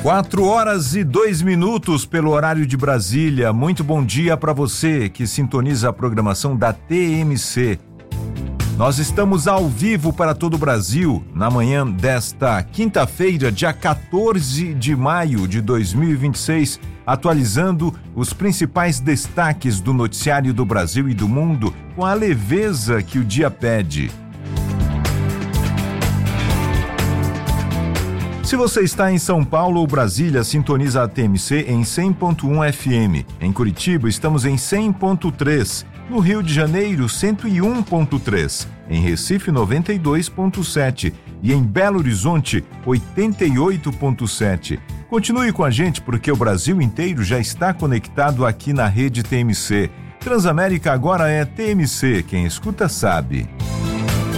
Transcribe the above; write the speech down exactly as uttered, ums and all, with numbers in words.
Quatro horas e dois minutos pelo horário de Brasília. Muito bom dia para você que sintoniza a programação da T M C. Nós estamos ao vivo para todo o Brasil na manhã desta quinta-feira, dia quatorze de maio de dois mil e vinte e seis, atualizando os principais destaques do noticiário do Brasil e do mundo com a leveza que o dia pede. Se você está em São Paulo ou Brasília, sintoniza a T M C em cem ponto um F M. Em Curitiba, estamos em cem ponto três. No Rio de Janeiro, cento e um ponto três. Em Recife, noventa e dois ponto sete. E em Belo Horizonte, oitenta e oito ponto sete. Continue com a gente porque o Brasil inteiro já está conectado aqui na rede T M C. Transamérica agora é T M C. Quem escuta sabe.